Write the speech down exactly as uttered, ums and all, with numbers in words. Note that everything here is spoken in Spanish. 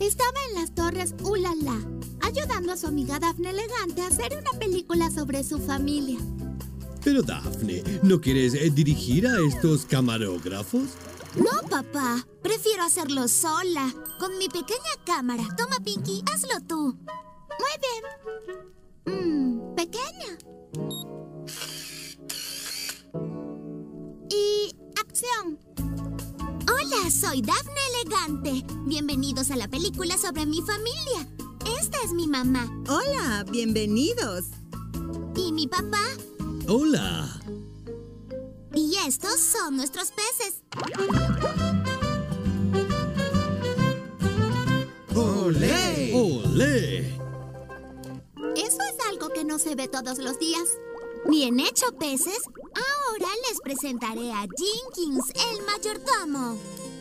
Estaba en las torres Ulala, ayudando a su amiga Daphne Elegante a hacer una película sobre su familia. Pero Daphne, ¿no quieres eh, dirigir a estos camarógrafos? No, papá. Prefiero hacerlo sola, con mi pequeña cámara. Toma, Pinky, hazlo tú. Muy bien. Mmm, pequeña. Y acción. Hola, soy Daphne Elegante. Bienvenidos a la película sobre mi familia. Esta es mi mamá. Hola, bienvenidos. ¿Y mi papá? Hola. Y estos son nuestros peces. ¡Olé! ¡Olé! Eso es algo que no se ve todos los días. Bien hecho, peces. Ahora les presentaré a Jenkins, el mayordomo.